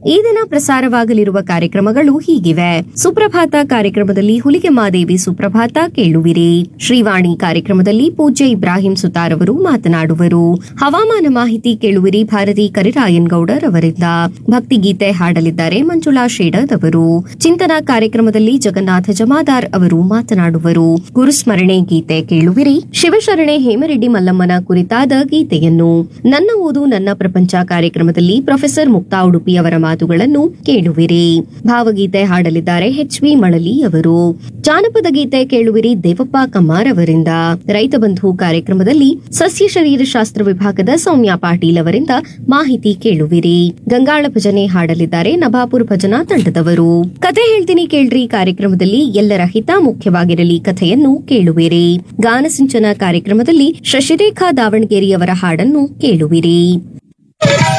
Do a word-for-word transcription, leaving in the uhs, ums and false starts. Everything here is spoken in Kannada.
ಈ ದಿನ ಪ್ರಸಾರವಾಗಲಿರುವ ಕಾರ್ಯಕ್ರಮಗಳು ಹೀಗಿವೆ. ಸುಪ್ರಭಾತ ಕಾರ್ಯಕ್ರಮದಲ್ಲಿ ಹುಲಿಗೆ ಮಾದೇವಿ ಸುಪ್ರಭಾತ ಕೇಳುವಿರಿ. ಶ್ರೀವಾಣಿ ಕಾರ್ಯಕ್ರಮದಲ್ಲಿ ಪೂಜ್ಯ ಇಬ್ರಾಹಿಂ ಸುತಾರ್ ಅವರು ಮಾತನಾಡುವರು. ಹವಾಮಾನ ಮಾಹಿತಿ ಕೇಳುವಿರಿ ಭಾರತಿ ಕರಿರಾಯನ್ ಗೌಡರ್ ಅವರಿಂದ. ಭಕ್ತಿಗೀತೆ ಹಾಡಲಿದ್ದಾರೆ ಮಂಜುಳಾ ಶೇಡದ್ ಅವರು. ಚಿಂತನ ಕಾರ್ಯಕ್ರಮದಲ್ಲಿ ಜಗನ್ನಾಥ ಜಮಾದಾರ್ ಅವರು ಮಾತನಾಡುವರು. ಗುರುಸ್ಮರಣೆ ಗೀತೆ ಕೇಳುವಿರಿ. ಶಿವಶರಣೆ ಹೇಮರೆಡ್ಡಿ ಮಲ್ಲಮ್ಮನ ಕುರಿತಾದ ಗೀತೆಯನ್ನು. ನನ್ನ ಓದು ನನ್ನ ಪ್ರಪಂಚ ಕಾರ್ಯಕ್ರಮದಲ್ಲಿ ಪ್ರೊಫೆಸರ್ ಮುಕ್ತಾ ಉಡುಪಿ ಅವರ ಮಾತುಗಳನ್ನು ಕೇಳುವಿರಿ. ಭಾವಗೀತೆ ಹಾಡಲಿದ್ದಾರೆ ಎಚ್ ವಿ ಮಳಲಿ ಅವರು. ಜಾನಪದ ಗೀತೆ ಕೇಳುವಿರಿ ದೇವಪ್ಪ ಕಮ್ಮಾರ್ ಅವರಿಂದ. ರೈತ ಬಂಧು ಕಾರ್ಯಕ್ರಮದಲ್ಲಿ ಸಸ್ಯ ಶರೀರಶಾಸ್ತ್ರ ವಿಭಾಗದ ಸೌಮ್ಯ ಪಾಟೀಲ್ ಅವರಿಂದ ಮಾಹಿತಿ ಕೇಳುವಿರಿ. ಗಂಗಾಳ ಭಜನೆ ಹಾಡಲಿದ್ದಾರೆ ನಭಾಪುರ್ ಭಜನಾ ತಂಡದವರು. ಕತೆ ಹೇಳ್ತೀನಿ ಕೇಳ್ರಿ ಕಾರ್ಯಕ್ರಮದಲ್ಲಿ ಎಲ್ಲರ ಹಿತ ಮುಖ್ಯವಾಗಿರಲಿ ಕಥೆಯನ್ನು ಕೇಳುವಿರಿ. ಗಾನಸಿಂಚನ ಕಾರ್ಯಕ್ರಮದಲ್ಲಿ ಶಶಿರೇಖಾ ದಾವಣಗೆರೆಯವರ ಹಾಡನ್ನು ಕೇಳುವಿರಿ.